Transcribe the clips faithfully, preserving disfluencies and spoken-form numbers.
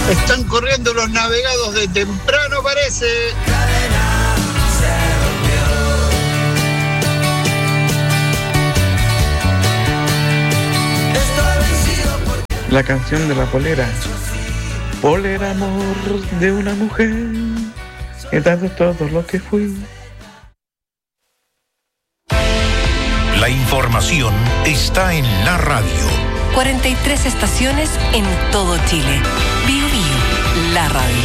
Están corriendo los navegados de temprano, parece. La canción de la polera. Polera, amor de una mujer. He dado todo lo que fui. La información está en la radio. cuarenta y tres estaciones en todo Chile. Bio Bio, la radio.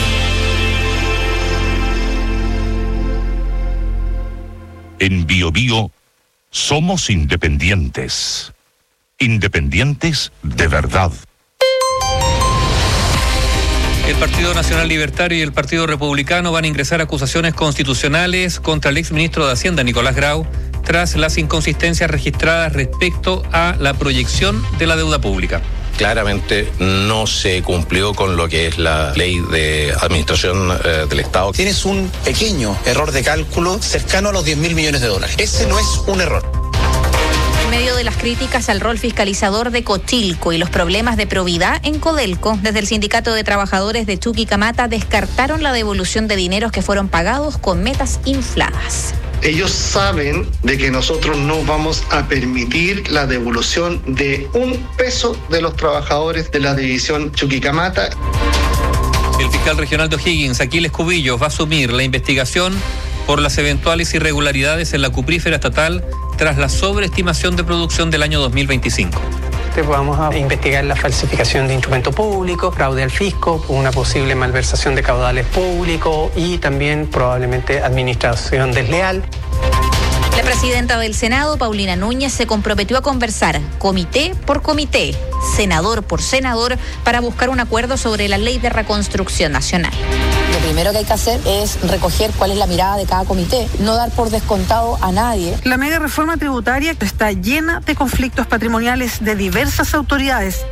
En Bio Bio somos independientes. Independientes de verdad. El Partido Nacional Libertario y el Partido Republicano van a ingresar acusaciones constitucionales contra el exministro de Hacienda, Nicolás Grau, tras las inconsistencias registradas respecto a la proyección de la deuda pública. Claramente no se cumplió con lo que es la ley de administración eh, del Estado. Tienes un pequeño error de cálculo cercano a los diez mil millones de dólares. Ese no es un error. En medio de las críticas al rol fiscalizador de Cochilco y los problemas de probidad en Codelco, desde el Sindicato de Trabajadores de Chuquicamata descartaron la devolución de dineros que fueron pagados con metas infladas. Ellos saben de que nosotros no vamos a permitir la devolución de un peso de los trabajadores de la división Chuquicamata. El fiscal regional de O'Higgins, Aquiles Cubillos, va a asumir la investigación por las eventuales irregularidades en la cuprífera estatal tras la sobreestimación de producción del año dos mil veinticinco. Vamos a investigar la falsificación de instrumento público, fraude al fisco, una posible malversación de caudales públicos y también probablemente administración desleal. La presidenta del Senado, Paulina Núñez, se comprometió a conversar comité por comité, senador por senador, para buscar un acuerdo sobre la ley de reconstrucción nacional. Lo primero que hay que hacer es recoger cuál es la mirada de cada comité, no dar por descontado a nadie. La mega reforma tributaria está llena de conflictos patrimoniales de diversas autoridades.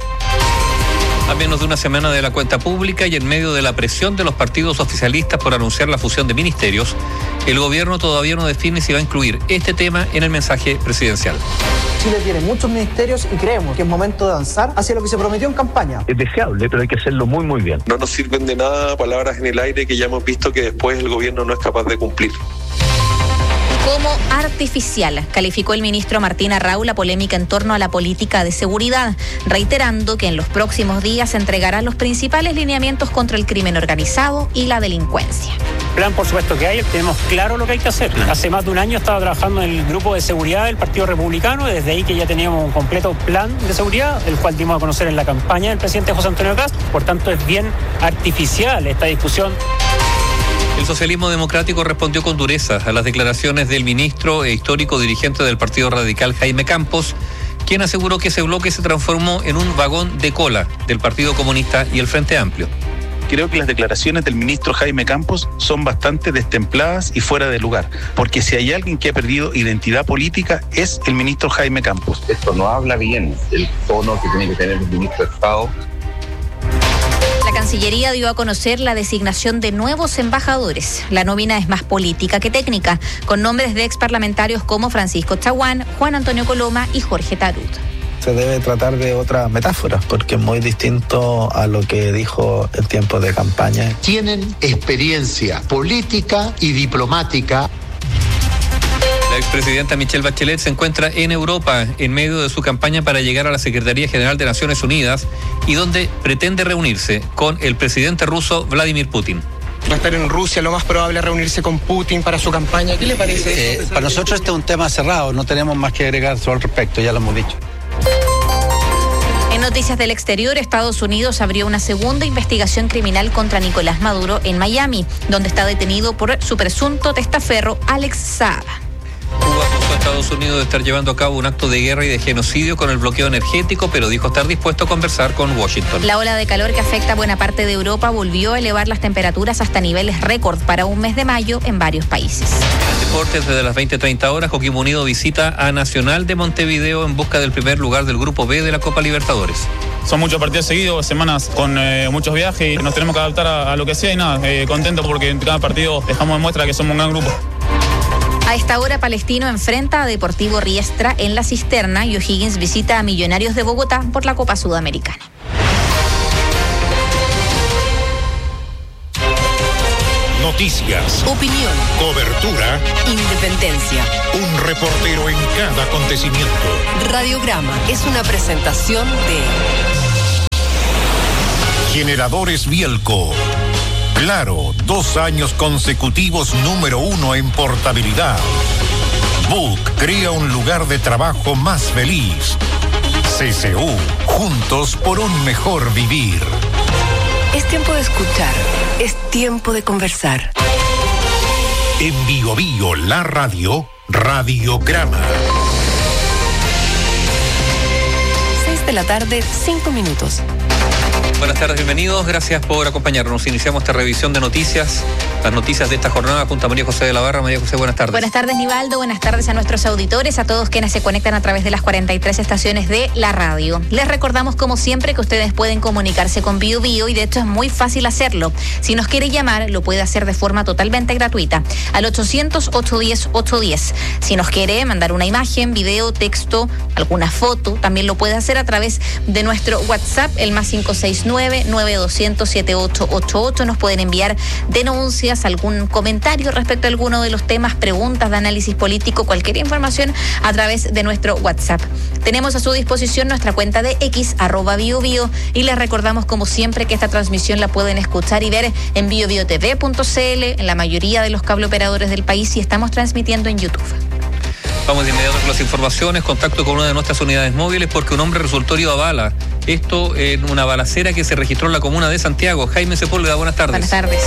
A menos de una semana de la cuenta pública y en medio de la presión de los partidos oficialistas por anunciar la fusión de ministerios, el gobierno todavía no define si va a incluir este tema en el mensaje presidencial. Chile tiene muchos ministerios y creemos que es momento de avanzar hacia lo que se prometió en campaña. Es deseable, pero hay que hacerlo muy, muy bien. No nos sirven de nada palabras en el aire que ya hemos visto que después el gobierno no es capaz de cumplir. Como artificial, calificó el ministro Martín Arrau la polémica en torno a la política de seguridad, reiterando que en los próximos días se entregarán los principales lineamientos contra el crimen organizado y la delincuencia. Plan, por supuesto que hay, tenemos claro lo que hay que hacer. Hace más de un año estaba trabajando en el grupo de seguridad del Partido Republicano, desde ahí que ya teníamos un completo plan de seguridad, el cual dimos a conocer en la campaña del presidente José Antonio Kast. Por tanto, es bien artificial esta discusión. El socialismo democrático respondió con dureza a las declaraciones del ministro e histórico dirigente del Partido Radical, Jaime Campos, quien aseguró que ese bloque se transformó en un vagón de cola del Partido Comunista y el Frente Amplio. Creo que las declaraciones del ministro Jaime Campos son bastante destempladas y fuera de lugar, porque si hay alguien que ha perdido identidad política es el ministro Jaime Campos. Esto no habla bien del tono que tiene que tener el ministro de Estado. La Cancillería dio a conocer la designación de nuevos embajadores. La nómina es más política que técnica, con nombres de exparlamentarios como Francisco Chaguán, Juan Antonio Coloma y Jorge Tarut. Se debe tratar de otra metáfora, porque es muy distinto a lo que dijo en tiempos de campaña. Tienen experiencia política y diplomática. La expresidenta Michelle Bachelet se encuentra en Europa en medio de su campaña para llegar a la Secretaría General de Naciones Unidas y donde pretende reunirse con el presidente ruso Vladimir Putin. Va a estar en Rusia, lo más probable es reunirse con Putin para su campaña. ¿Qué le parece? Eh, para nosotros este es un tema cerrado, no tenemos más que agregar al respecto, ya lo hemos dicho. En noticias del exterior, Estados Unidos abrió una segunda investigación criminal contra Nicolás Maduro en Miami, donde está detenido por su presunto testaferro Alex Saab. Cuba acusó a Estados Unidos de estar llevando a cabo un acto de guerra y de genocidio con el bloqueo energético, pero dijo estar dispuesto a conversar con Washington. La ola de calor que afecta a buena parte de Europa volvió a elevar las temperaturas hasta niveles récord para un mes de mayo en varios países. En deportes, desde las veinte treinta horas, Coquimbo Unido visita a Nacional de Montevideo en busca del primer lugar del Grupo B de la Copa Libertadores. Son muchos partidos seguidos, semanas con eh, muchos viajes, y nos tenemos que adaptar a, a lo que sea y nada, eh, contento porque en cada partido dejamos de muestra que somos un gran grupo. A esta hora, Palestino enfrenta a Deportivo Riestra en La Cisterna y O'Higgins visita a Millonarios de Bogotá por la Copa Sudamericana. Noticias. Opinión. Cobertura. Independencia. Un reportero en cada acontecimiento. Radiograma es una presentación de Generadores Bielco. Claro, dos años consecutivos número uno en portabilidad. Book crea un lugar de trabajo más feliz. C C U, juntos por un mejor vivir. Es tiempo de escuchar, es tiempo de conversar. En Bio Bio, la radio, Radiograma. seis de la tarde, cinco minutos. Buenas tardes, bienvenidos, gracias por acompañarnos. Iniciamos esta revisión de noticias, las noticias de esta jornada junto a María José de la Barra. María José, buenas tardes. Buenas tardes, Nivaldo, buenas tardes a nuestros auditores, a todos quienes se conectan a través de las cuarenta y tres estaciones de la radio. Les recordamos, como siempre, que ustedes pueden comunicarse con Bio Bio y de hecho es muy fácil hacerlo. Si nos quiere llamar, lo puede hacer de forma totalmente gratuita al ochocientos, ochocientos diez, ochocientos diez. Si nos quiere mandar una imagen, video, texto, alguna foto, también lo puede hacer a través de nuestro WhatsApp, el más cinco seis nueve, nueve dos cero cero, siete ocho ocho ocho. Nos pueden enviar denuncias, algún comentario respecto a alguno de los temas, preguntas de análisis político, cualquier información a través de nuestro WhatsApp. Tenemos a su disposición nuestra cuenta de X, arroba Bio Bio, y les recordamos como siempre que esta transmisión la pueden escuchar y ver en bio bio t v punto c l, en la mayoría de los cable operadores del país, y estamos transmitiendo en YouTube. Vamos de inmediato con las informaciones, contacto con una de nuestras unidades móviles porque un hombre resultó herido a bala. Esto en una balacera que se registró en la comuna de Santiago. Jaime Sepúlveda, buenas tardes. Buenas tardes.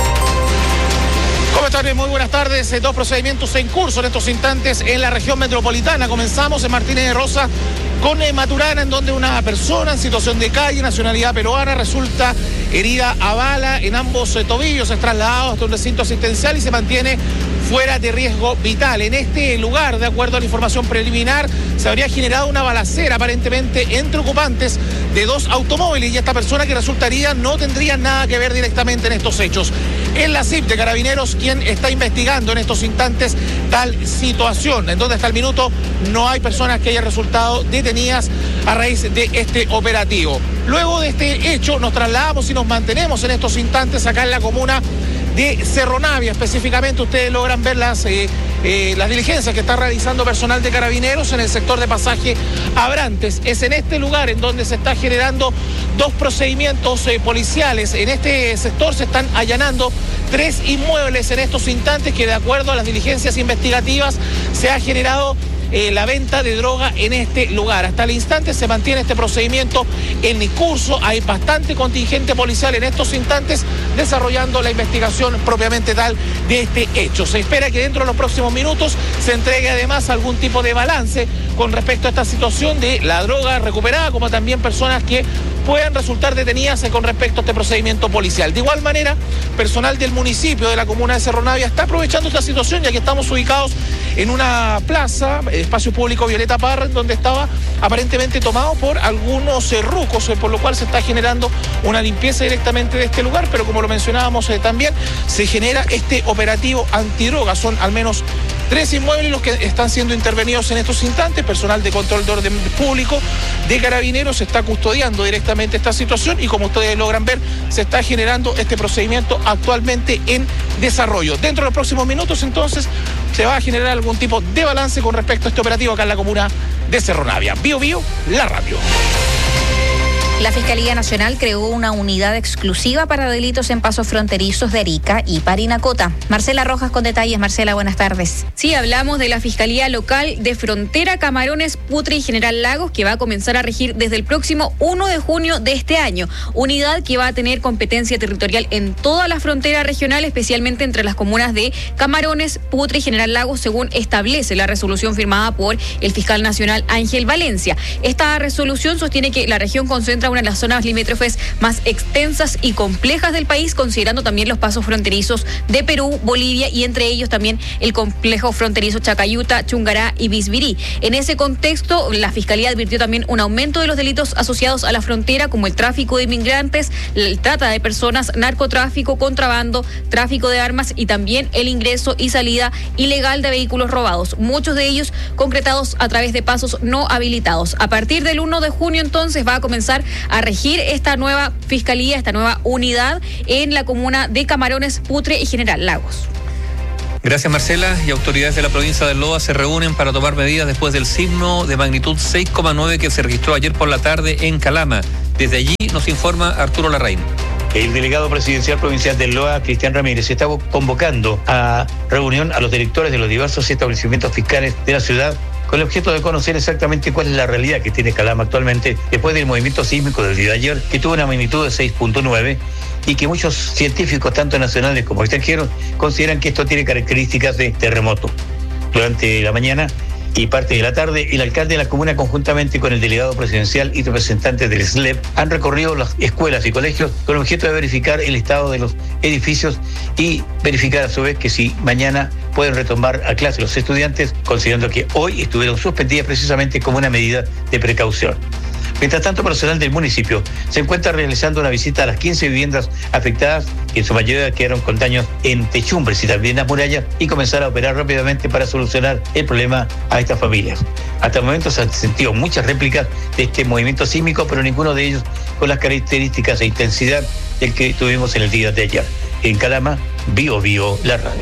¿Cómo están? Muy buenas tardes. Dos procedimientos en curso en estos instantes en la región metropolitana. Comenzamos en Martínez de Rosa con Maturana, en donde una persona en situación de calle, nacionalidad peruana, resulta herida a bala en ambos tobillos. Es trasladado hasta un recinto asistencial y se mantiene fuera de riesgo vital. En este lugar, de acuerdo a la información preliminar, se habría generado una balacera aparentemente entre ocupantes de dos automóviles, y esta persona que resultaría no tendría nada que ver directamente en estos hechos. Es la C I P de Carabineros quien está investigando en estos instantes tal situación. En donde hasta el minuto no hay personas que hayan resultado detenidas a raíz de este operativo. Luego de este hecho nos trasladamos y nos mantenemos en estos instantes acá en la comuna de Cerro Navia. Específicamente ustedes logran ver las, eh, eh, las diligencias que está realizando personal de Carabineros en el sector de Pasaje Abrantes. Es en este lugar en donde se está generando dos procedimientos eh, policiales. En este sector se están allanando tres inmuebles en estos instantes que, de acuerdo a las diligencias investigativas, se ha generado Eh, la venta de droga en este lugar. Hasta el instante se mantiene este procedimiento en curso. Hay bastante contingente policial en estos instantes desarrollando la investigación propiamente tal de este hecho. Se espera que dentro de los próximos minutos se entregue además algún tipo de balance con respecto a esta situación de la droga recuperada, como también personas que puedan resultar detenidas con respecto a este procedimiento policial. De igual manera, personal del municipio de la comuna de Cerro Navia está aprovechando esta situación, ya que estamos ubicados en una plaza, espacio público Violeta Parra, donde estaba aparentemente tomado por algunos eh, rucos, eh, por lo cual se está generando una limpieza directamente de este lugar, pero como lo mencionábamos eh, también, se genera este operativo antidroga. Son al menos tres inmuebles los que están siendo intervenidos en estos instantes. Personal de control de orden público de Carabineros está custodiando directamente esta situación y, como ustedes logran ver, se está generando este procedimiento actualmente en desarrollo. Dentro de los próximos minutos, entonces, se va a generar algún tipo de balance con respecto a este operativo acá en la comuna de Cerro Navia. Bio Bio, la radio. La Fiscalía Nacional creó una unidad exclusiva para delitos en pasos fronterizos de Arica y Parinacota. Marcela Rojas con detalles. Marcela, buenas tardes. Sí, hablamos de la Fiscalía Local de Frontera, Camarones, Putre y General Lagos, que va a comenzar a regir desde el próximo primero de junio de este año. Unidad que va a tener competencia territorial en toda la frontera regional, especialmente entre las comunas de Camarones, Putre y General Lagos, según establece la resolución firmada por el fiscal nacional Ángel Valencia. Esta resolución sostiene que la región concentra una de las zonas limítrofes más extensas y complejas del país, considerando también los pasos fronterizos de Perú, Bolivia y entre ellos también el complejo fronterizo Chacayuta, Chungará y Bisbirí. En ese contexto, la Fiscalía advirtió también un aumento de los delitos asociados a la frontera, como el tráfico de inmigrantes, el trata de personas, narcotráfico, contrabando, tráfico de armas y también el ingreso y salida ilegal de vehículos robados, muchos de ellos concretados a través de pasos no habilitados. A partir del primero de junio, entonces, va a comenzar a regir esta nueva fiscalía, esta nueva unidad en la comuna de Camarones, Putre y General Lagos. Gracias, Marcela. Y autoridades de la provincia de Loa se reúnen para tomar medidas después del sismo de magnitud seis coma nueve que se registró ayer por la tarde en Calama. Desde allí nos informa Arturo Larraín. El delegado presidencial provincial del Loa, Cristian Ramírez, está convocando a reunión a los directores de los diversos establecimientos fiscales de la ciudad con el objeto de conocer exactamente cuál es la realidad que tiene Calama actualmente después del movimiento sísmico del día de ayer, que tuvo una magnitud de seis punto nueve y que muchos científicos, tanto nacionales como extranjeros, consideran que esto tiene características de terremoto. Durante la mañana y parte de la tarde, el alcalde de la comuna, conjuntamente con el delegado presidencial y representantes del S L E P, han recorrido las escuelas y colegios con el objeto de verificar el estado de los edificios y verificar a su vez que si mañana pueden retomar a clase los estudiantes, considerando que hoy estuvieron suspendidas precisamente como una medida de precaución. Mientras tanto, personal del municipio se encuentra realizando una visita a las quince viviendas afectadas, que en su mayoría quedaron con daños en techumbres y también en las murallas, y comenzar a operar rápidamente para solucionar el problema a estas familias. Hasta el momento se han sentido muchas réplicas de este movimiento sísmico, pero ninguno de ellos con las características e intensidad del que tuvimos en el día de ayer. En Calama, Bio Bio, la radio.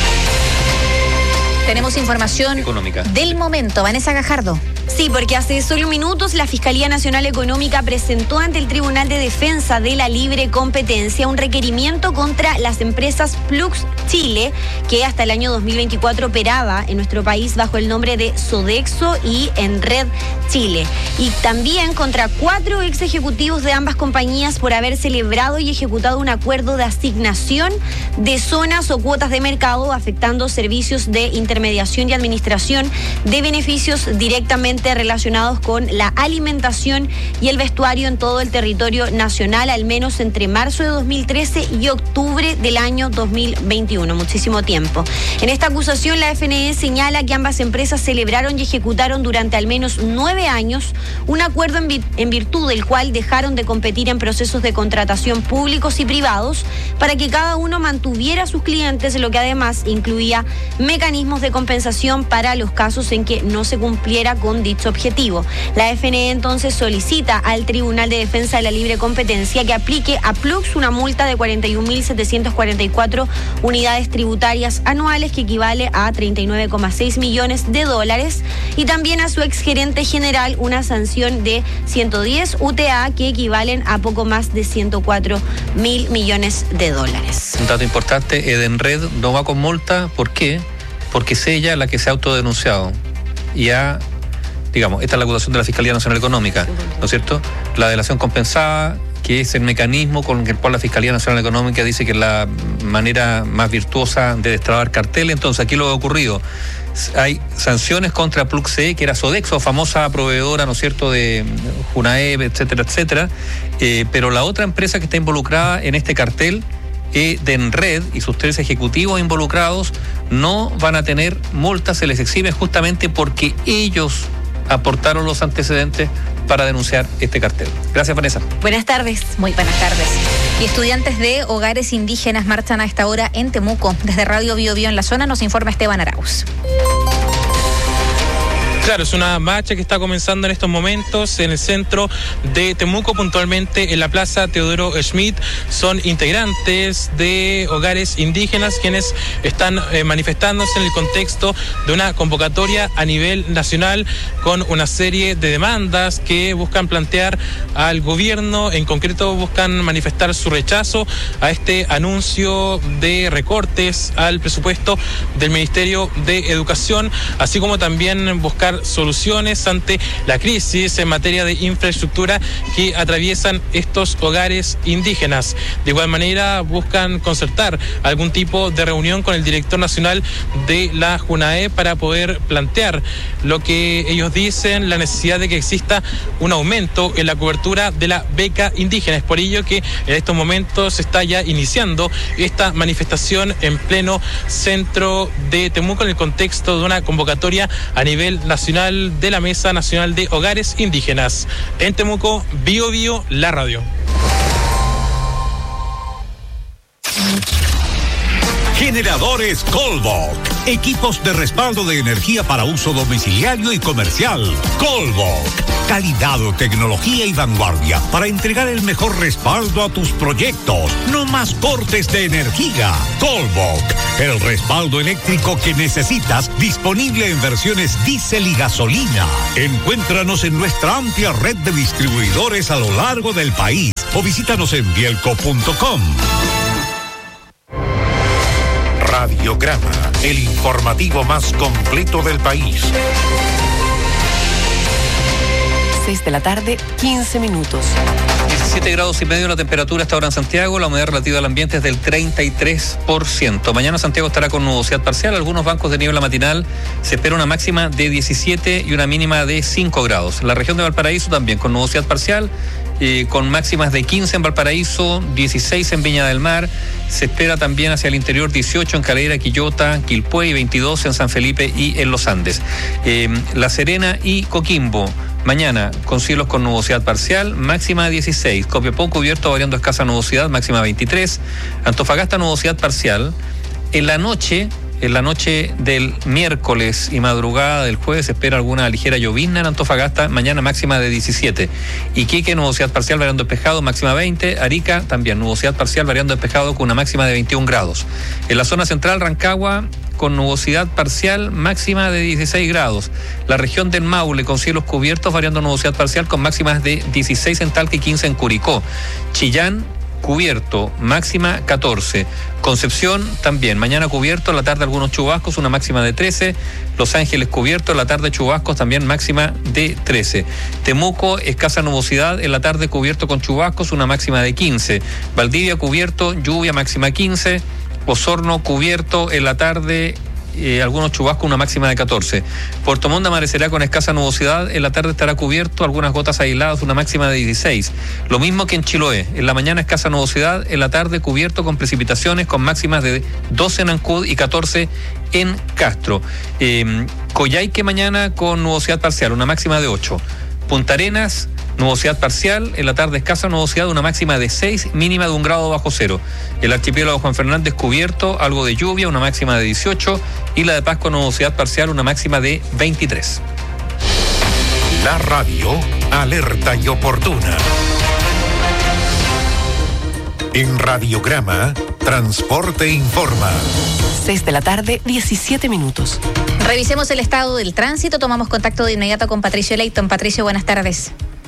Tenemos información económica del momento. Vanessa Gajardo. Sí, porque hace solo minutos la Fiscalía Nacional Económica presentó ante el Tribunal de Defensa de la Libre Competencia un requerimiento contra las empresas Plux Chile, que hasta el año dos mil veinticuatro operaba en nuestro país bajo el nombre de Sodexo y Enred Chile. Y también contra cuatro ex ejecutivos de ambas compañías por haber celebrado y ejecutado un acuerdo de asignación de zonas o cuotas de mercado afectando servicios de intermediación y administración de beneficios directamente relacionados con la alimentación y el vestuario en todo el territorio nacional, al menos entre marzo de dos mil trece y octubre del año dos mil veintiuno, muchísimo tiempo. En esta acusación, la F N E señala que ambas empresas celebraron y ejecutaron durante al menos nueve años un acuerdo en, vir- en virtud del cual dejaron de competir en procesos de contratación públicos y privados para que cada uno mantuviera a sus clientes, lo que además incluía mecanismos de compensación para los casos en que no se cumpliera con dicho objetivo. La F N E entonces solicita al Tribunal de Defensa de la Libre Competencia que aplique a Plux una multa de cuarenta y un mil setecientos cuarenta y cuatro unidades tributarias anuales, que equivale a treinta y nueve coma seis millones de dólares, y también a su exgerente general una sanción de ciento diez U T A, que equivalen a poco más de ciento cuatro mil millones de dólares. Un dato importante, Edenred no va con multa. ¿Por qué? Porque es ella la que se ha autodenunciado y ha, digamos, esta es la acusación de la Fiscalía Nacional Económica, ¿no es cierto? La delación compensada, que es el mecanismo con el cual la Fiscalía Nacional Económica dice que es la manera más virtuosa de destrabar carteles. Entonces, aquí lo que ha ocurrido, hay sanciones contra Pluxe, que era Sodexo, famosa proveedora, ¿no es cierto?, de Junaep, etcétera, etcétera, eh, pero la otra empresa que está involucrada en este cartel, eh, de Enred, y sus tres ejecutivos involucrados, no van a tener multas, se les exime justamente porque ellos aportaron los antecedentes para denunciar este cartel. Gracias, Vanessa. Buenas tardes. Muy buenas tardes. Y estudiantes de hogares indígenas marchan a esta hora en Temuco. Desde Radio Bio Bio en la zona nos informa Esteban Arauz. Claro, es una marcha que está comenzando en estos momentos en el centro de Temuco, puntualmente en la Plaza Teodoro Schmidt. Son integrantes de hogares indígenas quienes están eh, manifestándose en el contexto de una convocatoria a nivel nacional con una serie de demandas que buscan plantear al gobierno. En concreto, buscan manifestar su rechazo a este anuncio de recortes al presupuesto del Ministerio de Educación, así como también buscar soluciones ante la crisis en materia de infraestructura que atraviesan estos hogares indígenas. De igual manera, buscan concertar algún tipo de reunión con el director nacional de la Junaep para poder plantear lo que ellos dicen, la necesidad de que exista un aumento en la cobertura de la beca indígena. Es por ello que en estos momentos se está ya iniciando esta manifestación en pleno centro de Temuco en el contexto de una convocatoria a nivel nacional de la Mesa Nacional de Hogares Indígenas. En Temuco, Bio Bio, la radio. Generadores Colbok. Equipos de respaldo de energía para uso domiciliario y comercial. Colbok. Calidad, tecnología y vanguardia para entregar el mejor respaldo a tus proyectos. No más cortes de energía. Colbok. El respaldo eléctrico que necesitas, disponible en versiones diésel y gasolina. Encuéntranos en nuestra amplia red de distribuidores a lo largo del país o visítanos en bielco punto com. Radiograma, el informativo más completo del país. seis de la tarde, quince minutos. diecisiete grados y medio la temperatura hasta ahora en Santiago, la humedad relativa al ambiente es del treinta y tres por ciento. Mañana Santiago estará con nubosidad parcial, algunos bancos de niebla matinal, se espera una máxima de diecisiete y una mínima de cinco grados. La región de Valparaíso también con nubosidad parcial, eh, con máximas de quince en Valparaíso, dieciséis en Viña del Mar, se espera también hacia el interior dieciocho en Calera, Quillota, Quilpué y veintidós en San Felipe y en los Andes. Eh, La Serena y Coquimbo, mañana con cielos con nubosidad parcial, máxima dieciséis. Copiapó cubierto variando escasa nubosidad, máxima veintitrés. Antofagasta nubosidad parcial. En la noche, en la noche del miércoles y madrugada del jueves se espera alguna ligera llovizna en Antofagasta, mañana máxima de diecisiete. Iquique nubosidad parcial variando despejado, máxima veinte. Arica también nubosidad parcial variando despejado con una máxima de veintiún grados. En la zona central, Rancagua con nubosidad parcial, máxima de dieciséis grados. La región del Maule con cielos cubiertos variando nubosidad parcial con máximas de dieciséis en Talca y quince en Curicó. Chillán cubierto, máxima catorce. Concepción también, mañana cubierto, en la tarde algunos chubascos, una máxima de trece. Los Ángeles cubierto, en la tarde chubascos, también máxima de trece. Temuco, escasa nubosidad, en la tarde cubierto con chubascos, una máxima de quince. Valdivia cubierto, lluvia máxima quince. Osorno cubierto, en la tarde eh, algunos chubascos, una máxima de catorce. Puerto Montt amanecerá con escasa nubosidad, en la tarde estará cubierto, algunas gotas aisladas, una máxima de dieciséis. Lo mismo que en Chiloé, en la mañana escasa nubosidad, en la tarde cubierto con precipitaciones con máximas de doce en Ancud y catorce en Castro. Eh, Coyhaique mañana con nubosidad parcial, una máxima de ocho. Punta Arenas, nubosidad parcial, en la tarde escasa nubosidad, una máxima de seis, mínima de un grado bajo cero. El archipiélago Juan Fernández cubierto, algo de lluvia, una máxima de dieciocho, y la de Pascua nubosidad parcial, una máxima de veintitrés. La radio, alerta y oportuna. En Radiograma, Transporte Informa. seis de la tarde, diecisiete minutos. Revisemos el estado del tránsito. Tomamos contacto de inmediato con Patricio Leighton. Patricio, buenas tardes.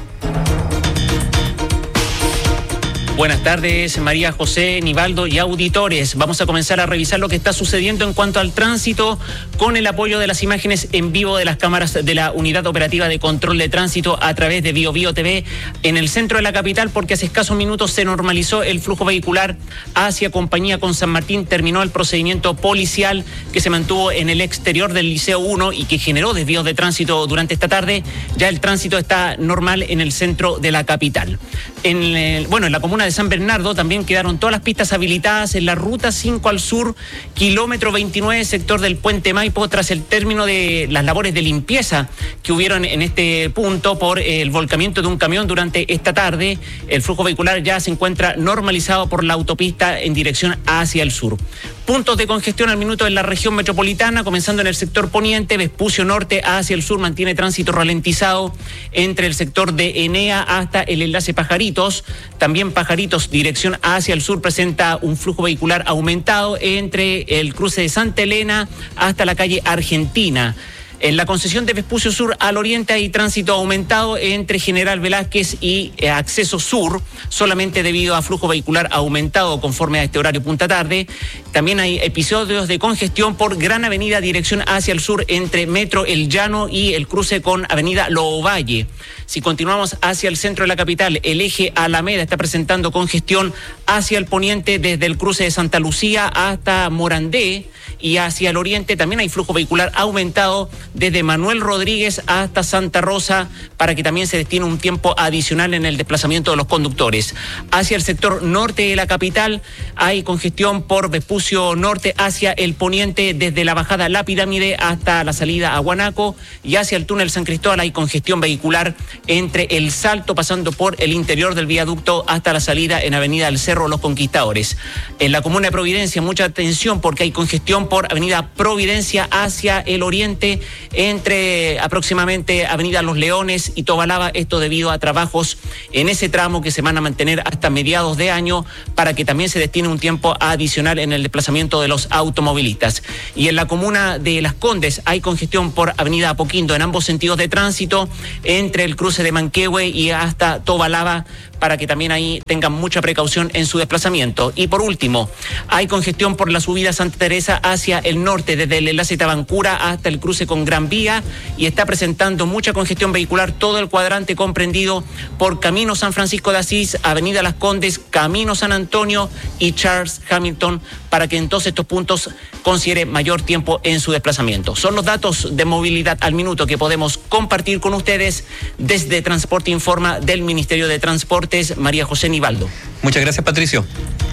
Buenas tardes, María José, Nivaldo y auditores. Vamos a comenzar a revisar lo que está sucediendo en cuanto al tránsito con el apoyo de las imágenes en vivo de las cámaras de la Unidad Operativa de Control de Tránsito a través de Bio Bio T V en el centro de la capital, porque hace escasos minutos se normalizó el flujo vehicular hacia Compañía con San Martín. Terminó el procedimiento policial que se mantuvo en el exterior del Liceo uno y que generó desvíos de tránsito durante esta tarde. Ya el tránsito está normal en el centro de la capital. En el, bueno, en la comuna de San Bernardo también quedaron todas las pistas habilitadas en la ruta cinco al sur, kilómetro veintinueve, sector del Puente Maipo, tras el término de las labores de limpieza que hubieron en este punto por el volcamiento de un camión durante esta tarde. El flujo vehicular ya se encuentra normalizado por la autopista en dirección hacia el sur. Puntos de congestión al minuto en la región metropolitana, comenzando en el sector poniente, Vespucio Norte hacia el sur mantiene tránsito ralentizado entre el sector de Enea hasta el enlace Pajaritos. También Pajaritos, dirección hacia el sur, presenta un flujo vehicular aumentado entre el cruce de Santa Elena hasta la calle Argentina. En la concesión de Vespucio Sur al oriente hay tránsito aumentado entre General Velázquez y eh, Acceso Sur, solamente debido a flujo vehicular aumentado conforme a este horario punta tarde. También hay episodios de congestión por Gran Avenida dirección hacia el sur entre Metro El Llano y el cruce con Avenida Loovalle. Si continuamos hacia el centro de la capital, el eje Alameda está presentando congestión hacia el poniente desde el cruce de Santa Lucía hasta Morandé, y hacia el oriente también hay flujo vehicular aumentado desde Manuel Rodríguez hasta Santa Rosa, para que también se destine un tiempo adicional en el desplazamiento de los conductores. Hacia el sector norte de la capital Hay congestión por Vespucio Norte hacia el poniente, desde la bajada La Pirámide hasta la salida a Guanaco, y hacia el túnel San Cristóbal hay congestión vehicular entre El Salto, pasando por el interior del viaducto hasta la salida en Avenida del Cerro Los Conquistadores. En la comuna de Providencia, mucha atención porque hay congestión por Avenida Providencia hacia el oriente, entre aproximadamente Avenida Los Leones y Tobalaba, esto debido a trabajos en ese tramo que se van a mantener hasta mediados de año, para que también se destine un tiempo adicional en el desplazamiento de los automovilistas. Y en la comuna de Las Condes hay congestión por Avenida Apoquindo en ambos sentidos de tránsito, entre el cruce de Manquehue y hasta Tobalaba, para que también ahí tengan mucha precaución en su desplazamiento. Y por último, hay congestión por la subida Santa Teresa hacia el norte, desde el enlace Tabancura hasta el cruce con Gran Vía, y está presentando mucha congestión vehicular todo el cuadrante comprendido por Camino San Francisco de Asís, Avenida Las Condes, Camino San Antonio y Charles Hamilton, para que en todos estos puntos considere mayor tiempo en su desplazamiento. Son los datos de movilidad al minuto que podemos compartir con ustedes desde Transporte Informa del Ministerio de Transportes. María José Nivaldo. Muchas gracias, Patricio.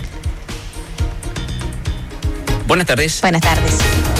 Buenas tardes. Buenas tardes.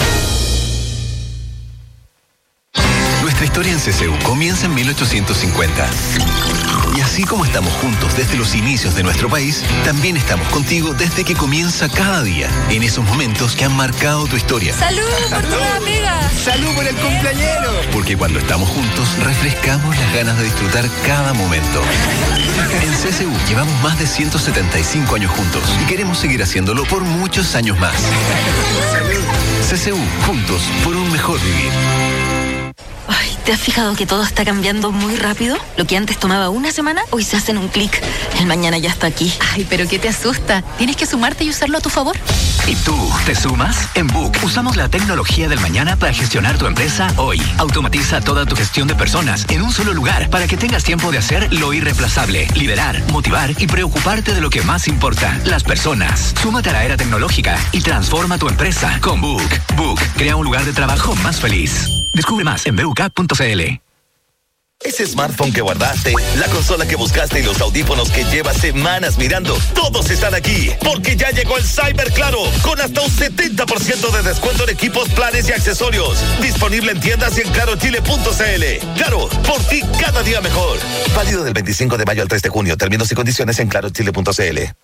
Nuestra historia en C C U comienza en mil ochocientos cincuenta. Y así como estamos juntos desde los inicios de nuestro país, también estamos contigo desde que comienza cada día, en esos momentos que han marcado tu historia. ¡Salud por tu nueva pega! ¡Salud por el cumpleañero! Porque cuando estamos juntos, refrescamos las ganas de disfrutar cada momento. En C C U llevamos más de ciento setenta y cinco años juntos y queremos seguir haciéndolo por muchos años más. C C U, juntos por un mejor vivir. Ay, ¿te has fijado que todo está cambiando muy rápido? Lo que antes tomaba una semana, hoy se hace en un clic. El mañana ya está aquí. Ay, pero ¿qué te asusta? Tienes que sumarte y usarlo a tu favor. ¿Y tú, te sumas? En Book usamos la tecnología del mañana para gestionar tu empresa hoy. Automatiza toda tu gestión de personas en un solo lugar para que tengas tiempo de hacer lo irreemplazable, liderar, motivar y preocuparte de lo que más importa, las personas. Súmate a la era tecnológica y transforma tu empresa con Book. Book crea un lugar de trabajo más feliz. Descubre más en b u k punto c l. Ese smartphone que guardaste, la consola que buscaste y los audífonos que llevas semanas mirando, todos están aquí, porque ya llegó el Cyber Claro, con hasta un setenta por ciento de descuento en equipos, planes y accesorios. Disponible en tiendas y en claro chile punto c l. Claro, por ti cada día mejor. Válido del veinticinco de mayo al tres de junio. Términos y condiciones en claro chile punto c l.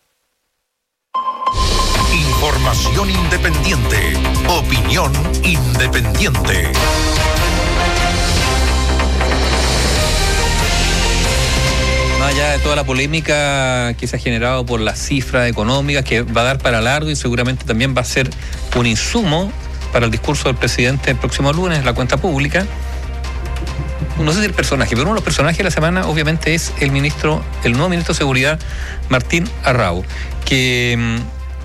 Información independiente. Opinión independiente. Más allá de toda la polémica que se ha generado por las cifras económicas, que va a dar para largo y seguramente también va a ser un insumo para el discurso del presidente el próximo lunes, la cuenta pública. No sé si el personaje, pero uno de los personajes de la semana obviamente es el ministro, el nuevo ministro de Seguridad, Martín Arrau, que...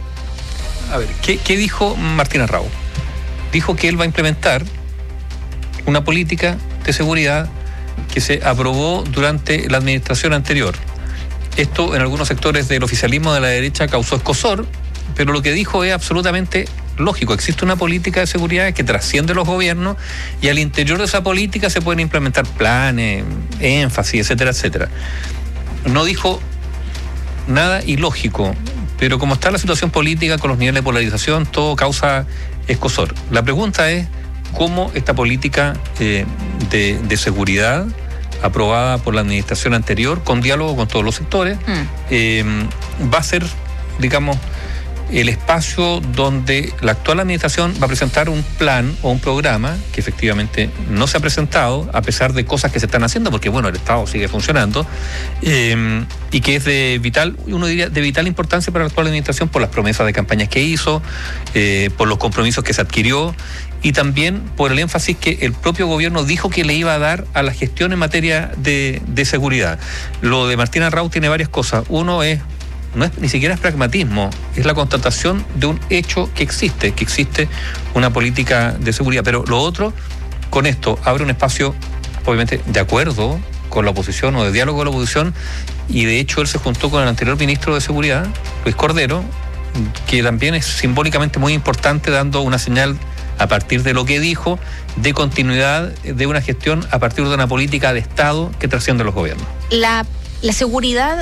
A ver, ¿qué, qué dijo Martín Arrau? Dijo que él va a implementar una política de seguridad que se aprobó durante la administración anterior. Esto en algunos sectores del oficialismo de la derecha causó escozor, pero lo que dijo es absolutamente lógico. Existe una política de seguridad que trasciende los gobiernos y al interior de esa política se pueden implementar planes, énfasis, etcétera, etcétera. No dijo nada ilógico, pero como está la situación política con los niveles de polarización, todo causa escozor. La pregunta es cómo esta política eh, de, de seguridad aprobada por la administración anterior, con diálogo con todos los sectores, mm. eh, va a ser, digamos, el espacio donde la actual administración va a presentar un plan o un programa que efectivamente no se ha presentado, a pesar de cosas que se están haciendo, porque bueno, el Estado sigue funcionando, eh, y que es de vital, uno diría, de vital importancia para la actual administración por las promesas de campañas que hizo, eh, por los compromisos que se adquirió, y también por el énfasis que el propio gobierno dijo que le iba a dar a la gestión en materia de, de seguridad. Lo de Martín Arrau tiene varias cosas. Uno es, no es ni siquiera es pragmatismo, es la constatación de un hecho que existe, que existe una política de seguridad. Pero lo otro, con esto, abre un espacio, obviamente, de acuerdo con la oposición o de diálogo con la oposición, y de hecho él se juntó con el anterior ministro de Seguridad, Luis Cordero, que también es simbólicamente muy importante, dando una señal a partir de lo que dijo, de continuidad de una gestión a partir de una política de Estado que trasciende los gobiernos. La, la seguridad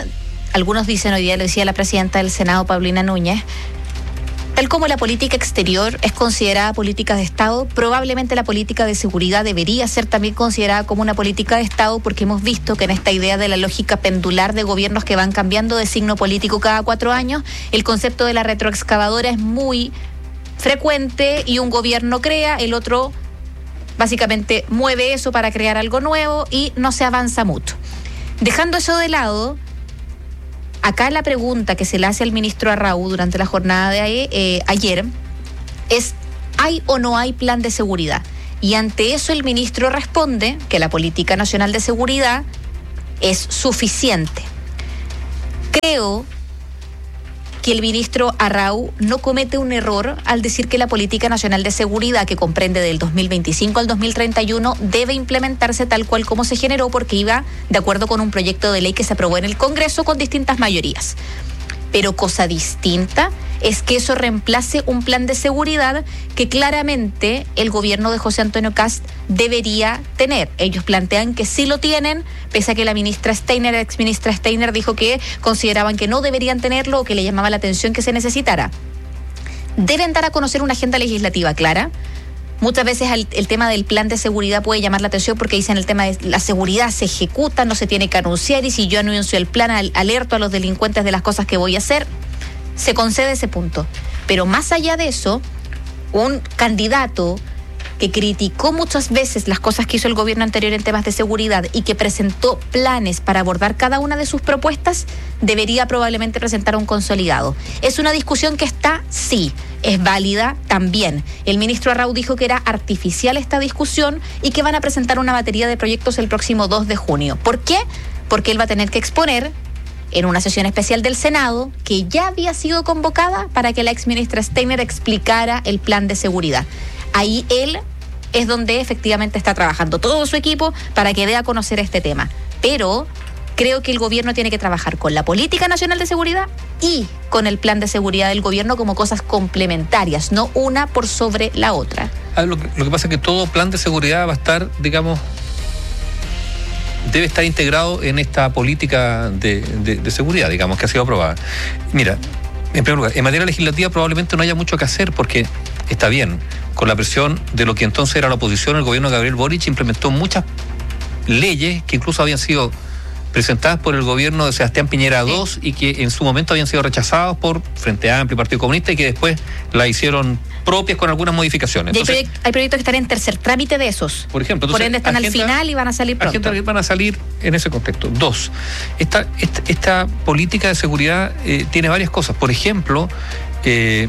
algunos dicen, hoy día lo decía la presidenta del Senado, Paulina Núñez, tal como la política exterior es considerada política de Estado, probablemente la política de seguridad debería ser también considerada como una política de Estado, porque hemos visto que en esta idea de la lógica pendular de gobiernos que van cambiando de signo político cada cuatro años, el concepto de la retroexcavadora es muy frecuente y un gobierno crea, el otro básicamente mueve eso para crear algo nuevo y no se avanza mucho. Dejando eso de lado, acá la pregunta que se le hace al ministro Arrau durante la jornada de eh, ayer es: ¿hay o no hay plan de seguridad? Y ante eso el ministro responde que la Política Nacional de Seguridad es suficiente. Creo que el ministro Arrau no comete un error al decir que la Política Nacional de Seguridad, que comprende del dos mil veinticinco al dos mil treinta y uno, debe implementarse tal cual como se generó, porque iba de acuerdo con un proyecto de ley que se aprobó en el Congreso con distintas mayorías. Pero cosa distinta es que eso reemplace un plan de seguridad que claramente el gobierno de José Antonio Kast debería tener. Ellos plantean que sí lo tienen, pese a que la ministra Steiner, ex ministra Steiner, dijo que consideraban que no deberían tenerlo o que le llamaba la atención que se necesitara. Deben dar a conocer una agenda legislativa clara. Muchas veces el, el tema del plan de seguridad puede llamar la atención porque dicen el tema de la seguridad se ejecuta, no se tiene que anunciar, y si yo anuncio el plan, al, alerto a los delincuentes de las cosas que voy a hacer. Se concede ese punto. Pero más allá de eso, un candidato que criticó muchas veces las cosas que hizo el gobierno anterior en temas de seguridad y que presentó planes para abordar cada una de sus propuestas, debería probablemente presentar un consolidado. ¿Es una discusión que está? Sí. ¿Es válida? También. El ministro Arrau dijo que era artificial esta discusión y que van a presentar una batería de proyectos el próximo dos de junio. ¿Por qué? Porque él va a tener que exponer en una sesión especial del Senado, que ya había sido convocada para que la exministra Steiner explicara el plan de seguridad. Ahí él es donde efectivamente está trabajando todo su equipo para que dé a conocer este tema. Pero creo que el gobierno tiene que trabajar con la Política Nacional de Seguridad y con el plan de seguridad del gobierno como cosas complementarias, no una por sobre la otra. Ah, lo, que, lo que pasa es que todo plan de seguridad va a estar, digamos, debe estar integrado en esta política de, de, de seguridad, digamos, que ha sido aprobada. Mira, en primer lugar, en materia legislativa probablemente no haya mucho que hacer porque está bien, con la presión de lo que entonces era la oposición, el gobierno de Gabriel Boric implementó muchas leyes que incluso habían sido presentadas por el gobierno de Sebastián Piñera segundo sí. y que en su momento habían sido rechazados por Frente Amplio y Partido Comunista y que después la hicieron propias con algunas modificaciones. Entonces, hay, proyect- hay proyectos que están en tercer trámite de esos. Por ejemplo. Entonces, por ende están agenda, al final y van a salir pronto. Agenda que van a salir en ese contexto. Dos, esta, esta, esta política de seguridad eh, tiene varias cosas. Por ejemplo, eh,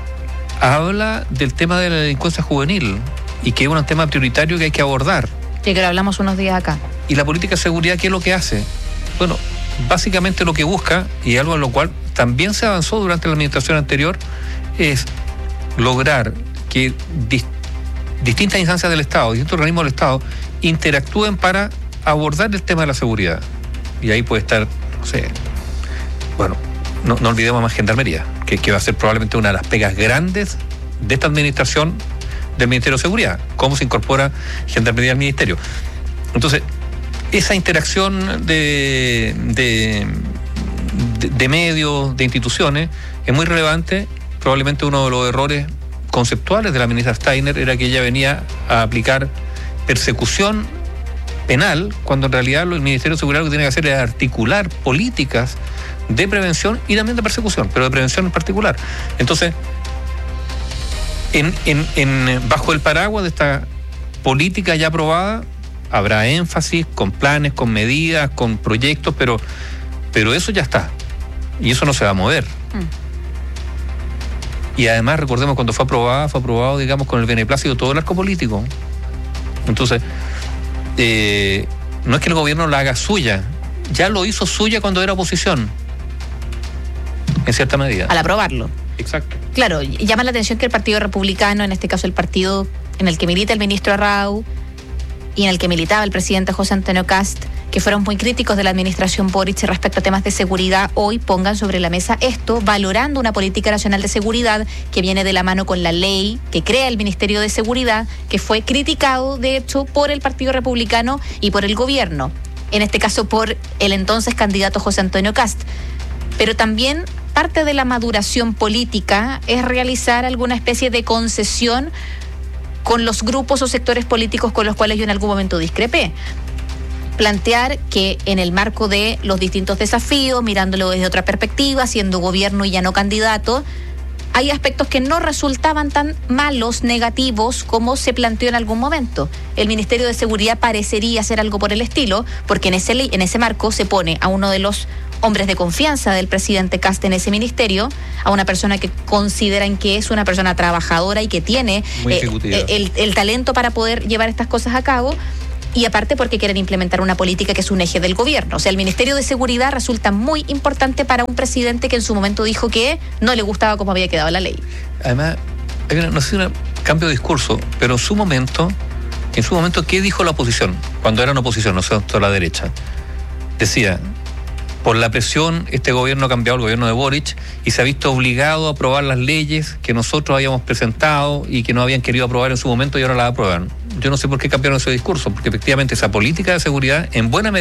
habla del tema de la delincuencia juvenil y que es un tema prioritario que hay que abordar. Sí, que lo hablamos unos días acá. ¿Y la política de seguridad qué es lo que hace? Bueno, básicamente lo que busca, y algo en lo cual también se avanzó durante la administración anterior, es lograr que dis- distintas instancias del Estado, distintos organismos del Estado, interactúen para abordar el tema de la seguridad. Y ahí puede estar, no sé, bueno, no, no olvidemos más Gendarmería, que, que va a ser probablemente una de las pegas grandes de esta administración del Ministerio de Seguridad, cómo se incorpora Gendarmería al Ministerio. Entonces, esa interacción de, de, de, de medios, de instituciones, es muy relevante. Probablemente uno de los errores conceptuales de la ministra Steiner era que ella venía a aplicar persecución penal, cuando en realidad el Ministerio de Seguridad lo que tiene que hacer es articular políticas de prevención y también de persecución, pero de prevención en particular. Entonces, en, en, en, bajo el paraguas de esta política ya aprobada, habrá énfasis con planes, con medidas, con proyectos, pero, pero eso ya está. Y eso no se va a mover. Mm. Y además, recordemos, cuando fue aprobada, fue aprobado, digamos, con el beneplácito de todo el arco político. Entonces, eh, no es que el gobierno la haga suya, ya lo hizo suya cuando era oposición, en cierta medida. Al aprobarlo. Exacto. Claro, llama la atención que el Partido Republicano, en este caso el partido en el que milita el ministro Arrau, y en el que militaba el presidente José Antonio Kast, que fueron muy críticos de la administración Boric respecto a temas de seguridad, hoy pongan sobre la mesa esto, valorando una política nacional de seguridad que viene de la mano con la ley que crea el Ministerio de Seguridad, que fue criticado, de hecho, por el Partido Republicano y por el gobierno. en este caso por el entonces candidato José Antonio Kast. Pero también parte de la maduración política es realizar alguna especie de concesión con los grupos o sectores políticos con los cuales yo en algún momento discrepé. Plantear que en el marco de los distintos desafíos, mirándolo desde otra perspectiva, siendo gobierno y ya no candidato, hay aspectos que no resultaban tan malos, negativos, como se planteó en algún momento. El Ministerio de Seguridad parecería hacer algo por el estilo, porque en ese, en ese marco se pone a uno de los hombres de confianza del presidente Kast en ese ministerio, a una persona que consideran que es una persona trabajadora y que tiene eh, el, el talento para poder llevar estas cosas a cabo. Y aparte porque quieren implementar una política que es un eje del gobierno. O sea, el Ministerio de Seguridad resulta muy importante para un presidente que en su momento dijo que no le gustaba cómo había quedado la ley. Además, hay una, no sé, un cambio de discurso, pero en su momento, en su momento, ¿qué dijo la oposición? Cuando era una oposición, no sé, toda la derecha. Decía, por la presión, este gobierno ha cambiado el gobierno de Boric y se ha visto obligado a aprobar las leyes que nosotros habíamos presentado y que no habían querido aprobar en su momento y ahora las aprueban. Yo no sé por qué cambiaron ese discurso, porque efectivamente esa política de seguridad en buena medida